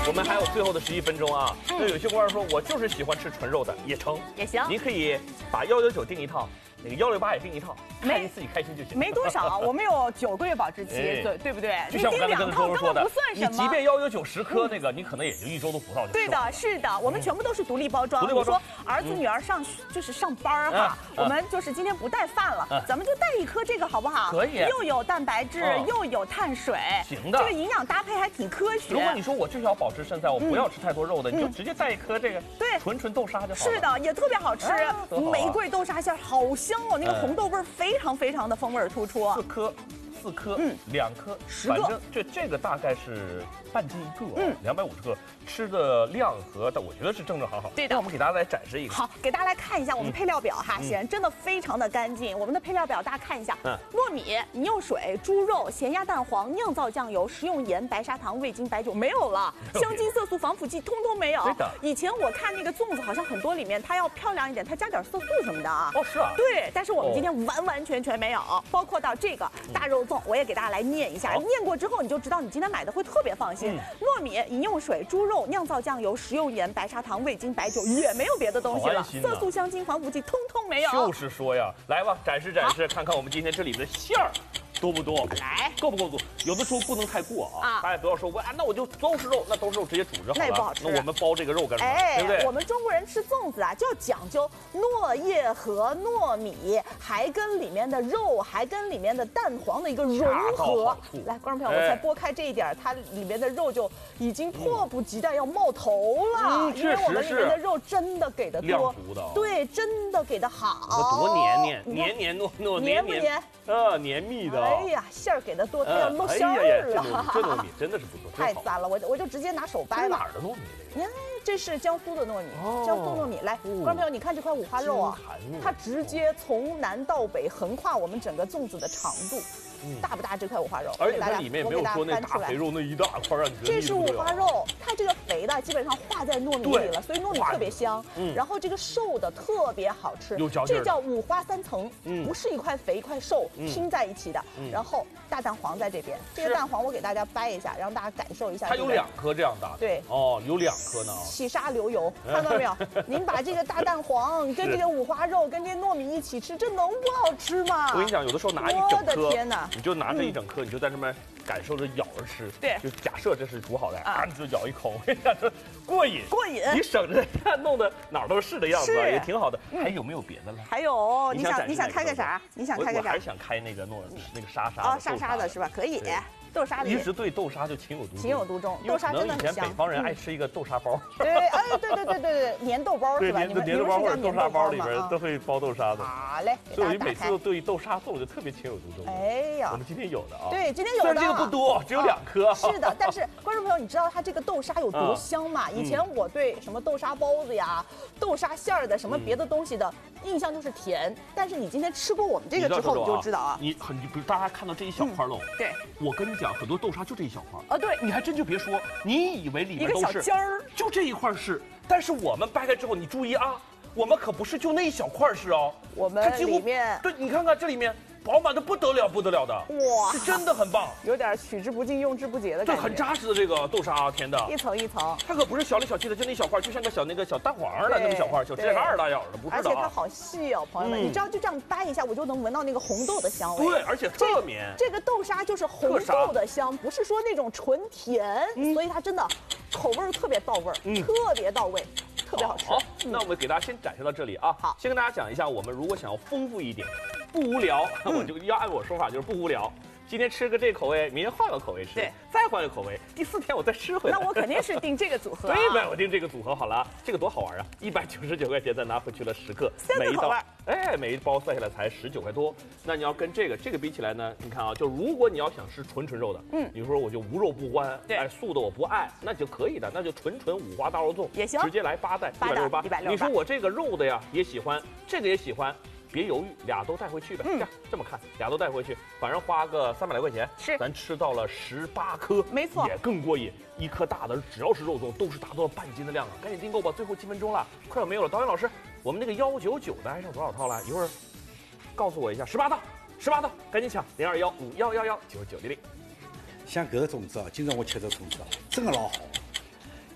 我们还有最后的11分钟啊。那有些伙伴说，我就是喜欢吃纯肉的，也成， 也行。 您可以把119订一套，那个168也订一套，看你自己开心就行。 没多少，我们有9个月保质期，对不对？ 就像我刚才跟周周说的， 不算什么。 你即便119 10颗，那个你可能也就1周都不到就吃完了。 对的，是的，我们全部都是独立包装。比如说儿子女儿上班哈，我们就是今天不带饭了，咱们就带一颗这个好不好？ 可以， 又有蛋白质，又有碳水， 行的。 这个营养搭配还挺科学。 如果你说我就是要保持身材，我不要吃太多肉的，你就直接带一颗这个， 对， 纯豆沙就好了。 是的，也特别好吃，玫瑰豆沙馅好香哦，那个红豆味儿非常的风味突出。 4颗。2颗 ，10个， 反正这个大概是半斤一个，250克，吃的量和我觉得是正好。 对的， 那我们给大家来展示一个。 好，给大家来看一下我们配料表哈，显然真的非常的干净。我们的配料表大家看一下，糯米、泥釉水、猪肉、咸鸭蛋黄、酿造酱油、食用盐、白砂糖、味精、白酒没有了，香精、色素、防腐剂通通没有。 对的。 以前我看那个粽子好像很多里面它要漂亮一点，它加点色素什么的啊。 哦，是啊。 对，但是我们今天完全没有，包括到这个大肉粽，我也给大家来念一下，念过之后你就知道你今天买的会特别放心。糯米、饮用水、猪肉、酿造酱油、食用盐、白砂糖、味精、白酒，也没有别的东西了，色素、香精、防腐剂通通没有。 就是说呀，来吧，展示，看看我们今天这里的馅儿多不多？ 来， 够不够足？有的时候不能太过啊，大家不要说那我就都是肉，那都是肉直接煮着好了， 那也不好吃。 那我们包这个肉干什么？对不对？ 我们中国人吃粽子啊，就要讲究糯叶和糯米，还跟里面的肉，还跟里面的蛋黄的一个融合。来，观众朋友，我才剥开这一点，它里面的肉就已经迫不及待要冒头了，因为我们里面的肉真的给的多，对，真的给的好， 多黏糯， 黏不黏？ 黏密的。 哎呀，馅儿给的多，它要露馅儿了。 这糯米真的是不错， 太赞了！我就直接拿手掰了。 哪儿的糯米？ 你看，这是江苏的糯米，江苏糯米。来，观众朋友，你看这块五花肉啊，它直接从南到北横跨我们整个粽子的长度。大不大这块五花肉？ 而且它里面也没有说那大肥肉那一大块让你觉得。 这是五花肉，它这个肥的基本上化在糯米里了，所以糯米特别香。然后这个瘦的特别好吃，这叫五花3层，不是一块肥一块瘦拼在一起的。然后大蛋黄在这边，这个蛋黄我给大家掰一下，让大家感受一下。 它有2颗这样大的。 对， 哦，有2颗呢。 起沙流油，看到没有？您把这个大蛋黄跟这个五花肉跟这糯米一起吃，这能不好吃吗？ 我跟你讲，有的时候拿一整颗， 我的天哪！ 你就拿着一整颗，你就在这边感受着咬着吃。对，就假设这是煮好的，你就咬一口，我跟你讲，过瘾。你省着看，弄得哪儿都是的样子，也挺好的。还有没有别的了？ 还有，你想开个啥？你想开个啥？ 我还是想开那个沙沙的是吧？可以。豆沙里一直对豆沙就情有独钟， 豆沙真的很香。 以前北方人爱吃一个豆沙包， 对，粘豆包是吧？ 粘豆包或者豆沙包里边都会包豆沙的。 好嘞， 所以我每次都对豆沙粽就特别情有独钟。 哎呀， 我们今天有的啊， 对，今天有的。 虽然这个不多，只有2颗。 是的，但是观众朋友，你知道它这个豆沙有多香吗？以前我对什么豆沙包子呀、豆沙馅儿的什么别的东西的印象就是甜，但是你今天吃过我们这个之后，你就知道啊。 你比如大家看到这一小块肉， 对， 我跟你讲，很多豆沙就这一小块啊，对， 你还真就别说，你以为里面都是一个小尖儿， 就这一块是，但是我们掰开之后，你注意啊，我们可不是就那一小块是哦， 我们里面， 对，你看看这里面饱满的不得了的，哇，是真的很棒， 有点取之不尽用之不竭的感觉， 对，很扎实的这个豆沙甜的， 一层一层， 它可不是小里小气的，就那一小块，就像个小蛋黄的那么小块，小指甲盖大小的，不是的， 而且它好细哦，朋友们，你知道就这样掰一下，我就能闻到那个红豆的香味， 对，而且特绵， 这个豆沙就是红豆的香，不是说那种纯甜，所以它真的口味特别到位，特别到位。特别好吃。 好，那我们给大家先展示到这里啊。 好， 先跟大家讲一下，我们如果想要丰富一点，不无聊，我就要按我说法，就是不无聊。今天吃个这口味，明天换个口味吃，对，再换个口味，第4天我再吃回来。 那我肯定是订这个组合、 对呗，我订这个组合好了，这个多好玩啊！199块钱再拿回去了10个 ，3个口味， 每一包算下来才19块多。那你要跟这个比起来呢？你看啊，就如果你要想吃纯肉的，比如说我就无肉不欢，对，素的我不爱，那就可以的，那就纯五花大肉粽也行， 直接来8袋，168。你说我这个肉的呀也喜欢，这个也喜欢。别犹豫，俩都带回去呗。这么看，俩都带回去，反正花个300来块钱， 是咱吃到了18颗， 没错， 也更过瘾。一颗大的，只要是肉粽，都是达到了半斤的量啊！赶紧订购吧，最后7分钟了，快要没有了。导演老师，我们那个199的还剩多少套了？一会儿告诉我一下，18套，赶紧抢，0215111990。 像搿个粽子啊，今朝我吃这粽子啊，真的老好。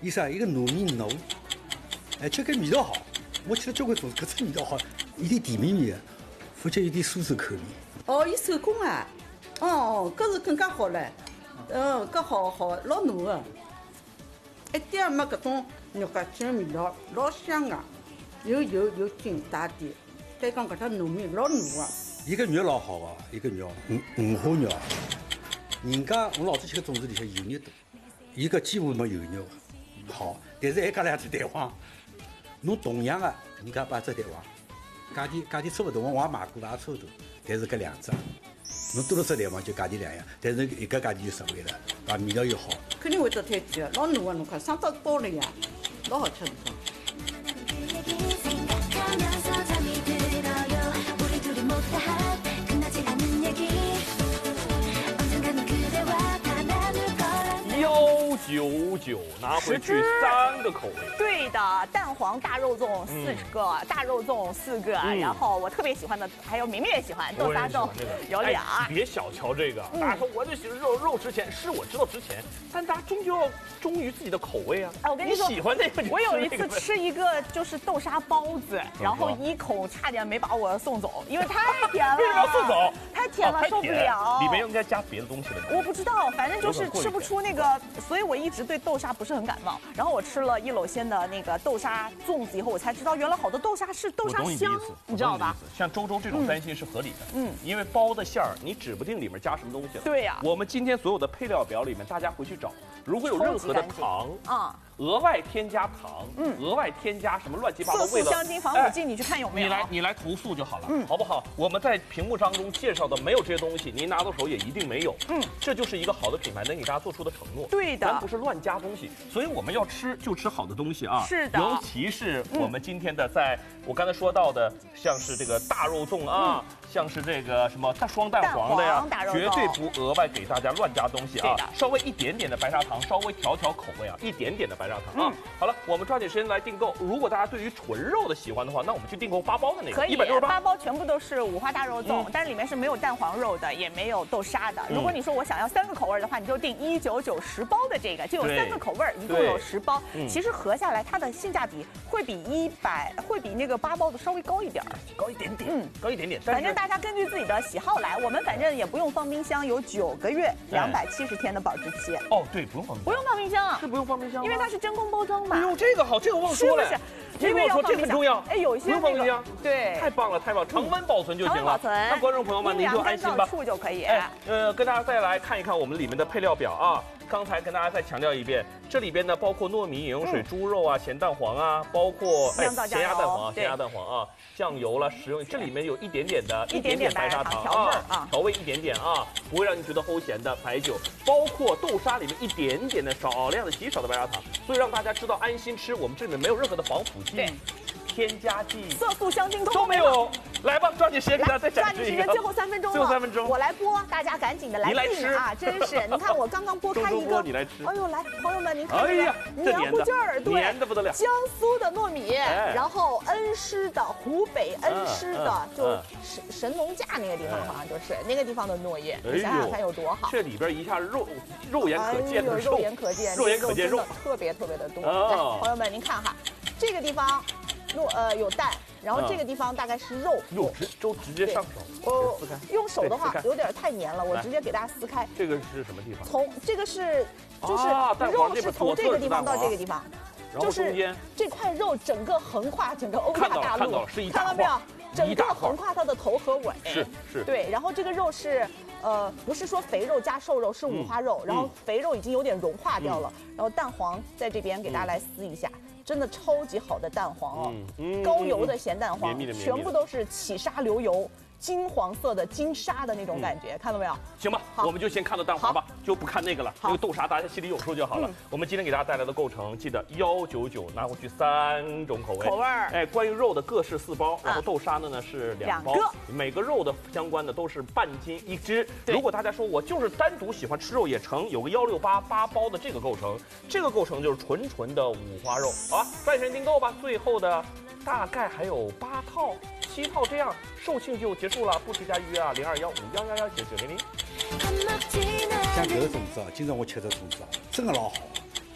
伊啥一个糯米浓，而且搿味道好。我吃了交关种，搿只味道好，有点甜绵绵的，而且有点酥手口味。 哦，伊手工啊，搿是更加好唻。搿好，老糯的，一点也没搿种肉夹筋的味道，老香个，有油有筋带甜，再讲搿只糯米老糯个。 伊个肉老好个，伊个肉五花肉，人家我老早吃个粽子里向油肉多，伊搿几乎没油肉个，好，但是还加两只蛋黄。侬同样的，人家8只蛋黄，价钿差勿多，我也买过，也差勿多，但是搿2只，侬多了只蛋黄就价钿2样，但是一个价钿就实惠了，味道又好。 肯定会得太甜个，老糯个，侬看生到包里呀，老好吃的。 199拿回去3个口味。 对的，蛋黄大肉粽40个，大肉粽4个，然后我特别喜欢的还有明明也喜欢豆沙粽，有2。 别小瞧这个，大家说我就喜欢肉值钱，是我知道值钱，但大家终究要忠于自己的口味啊。 哎，我跟你说， 喜欢那个， 我有一次吃一个就是豆沙包子，然后一口差点没把我送走，因为太甜了。 为什么要送走？ 太甜了，受不了。 里面应该加别的东西了。 我不知道，反正就是吃不出那个，所以我一直对豆沙不是很感冒。然后我吃了一篓鲜的那个豆沙粽子以后，我才知道原来好多豆沙是豆沙香，你知道吧？ 像周这种担心是合理的，因为包的馅儿你指不定里面加什么东西了。 对呀， 我们今天所有的配料表里面，大家回去找，如果有任何的糖啊。 额外添加糖，额外添加什么乱七八糟味道， 色素、香精、防腐剂，你去看有没有？ 你来投诉就好了，好不好？我们在屏幕当中介绍的没有这些东西，您拿到手也一定没有。这就是一个好的品牌能给大家做出的承诺。 对的， 咱不是乱加东西，所以我们要吃就吃好的东西啊。 是的， 尤其是我们今天的，在我刚才说到的，像是这个大肉粽啊，像是这个什么双蛋黄的呀，绝对不额外给大家乱加东西啊。稍微一点点的白砂糖，稍微调口味啊，一点点的白砂糖啊。好了。 我们抓紧时间来订购。如果大家对于纯肉的喜欢的话，那我们去订购8包的那个， 可以 168。 8包全部都是五花大肉粽，但是里面是没有蛋黄肉的，也没有豆沙的。如果你说我想要3个口味的话，你就订199、10包的这个，就有3个口味，一共有10包。其实合下来，它的性价比会比那个8包的稍微高一点， 高一点点，高一点点。 反正大家根据自己的喜好来，我们反正也不用放冰箱，有9个月270天的保质期。 哦，对，不用放冰箱， 不用放冰箱， 是不用放冰箱， 因为它是真空包装嘛。 哎呦，这个好，这个忘说了， 因为要放冰箱， 这个很重要。 哎，有一些不用放冰箱， 对， 太棒了，太棒了，常温保存就行了。 常温保存， 那观众朋友们您就安心吧， 处就可以。 跟大家再来看一看我们里面的配料表啊。 刚才跟大家再强调一遍，这里边呢包括糯米、饮用水、猪肉啊、咸蛋黄啊，包括咸鸭蛋黄啊，酱油了、食用，这里面有一点点白砂糖啊，调味一点点啊，不会让你觉得齁咸的白酒，包括豆沙里面一点点的少量的极少的白砂糖，所以让大家知道安心吃，我们这里面没有任何的防腐剂。 添加剂、 色素、香精都没有。来吧，抓紧时间给大家再展示一个。 最后3分钟了， 最后3分钟， 我来剥，大家赶紧的来订啊！真是，你看我刚刚剥开一个， 你来吃。 哎呦，来，朋友们，您看这个黏糊劲儿，对， 黏的不得了。 江苏的糯米，然后恩施的湖北恩施的，就神农架那个地方，好像就是那个地方的糯叶，你想想看有多好。 这里边一下肉眼可见的肉眼可见，肉特别特别的多。来，朋友们，您看哈，这个地方。 有蛋，然后这个地方大概是肉， 直接上手。 用手的话有点太黏了，我直接给大家撕开。 这个是什么地方？ 从这个是就是肉是从这个地方到这个地方，就是这块肉整个横跨整个欧亚大陆，看到没有？整个横跨它的头和尾。 是。 对，然后这个肉是不是说肥肉加瘦肉，是五花肉，然后肥肉已经有点融化掉了，然后蛋黄在这边给大家来撕一下。 真的超级好的蛋黄哦，高油的咸蛋黄，全部都是起沙流油，金黄色的金沙的那种感觉，看到没有？ 行吧，我们就先看到蛋黄吧，就不看那个了。那个豆沙大家心里有数就好了。我们今天给大家带来的构成，记得199拿回去3种口味。哎，关于肉的各是4包，然后豆沙呢是2包，每个肉的相关的都是半斤1只。如果大家说我就是单独喜欢吃肉也成，有个168 包的这个构成，这个构成就是纯的五花肉。好吧，抓紧时间订购吧。最后的大概还有8套、7套这样。 售罄就结束了，不提加预约啊，0215119900。 像搿个粽子啊，今朝我吃的粽子啊，真的老好。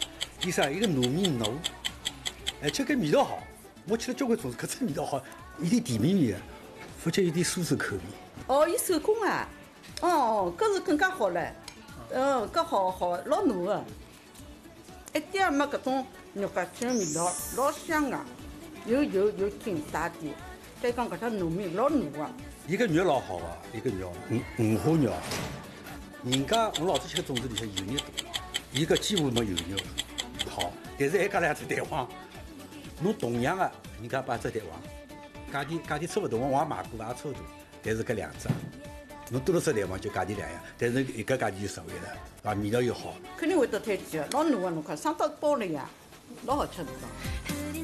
第三，一个糯米糯，而且搿味道好。我吃了交关种子，搿只味道好，有点甜绵绵的，而且有点酥手口味。 哦，伊手工啊，搿是更加好唻。搿好老糯的，一点没搿种肉夹心的味道，老香个，有劲大点。再讲搿只糯米老糯个。 伊个肉老好个，伊个肉五花肉，人家我老早吃个粽子里向油肉多，伊搿几乎没油肉好，但是还加了2只蛋黄。侬同样的，人家把只蛋黄，价钿差不多，我也买过，也差不多，但是搿2只，侬多了只蛋黄就价钿2样，但是一个价钿就实惠了，啊，味道又好。 肯定会得推荐，老糯个侬看，上到包里呀，老好吃的。